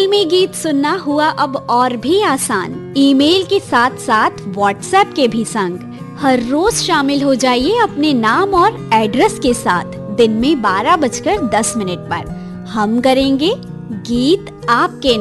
फिल्मी गीत सुनना हुआ अब और भी आसान। ईमेल के साथ साथ व्हाट्सएप के भी संग। हर रोज शामिल हो जाइए अपने नाम और एड्रेस के साथ दिन में 12:10 पर। हम करेंगे गीत आपके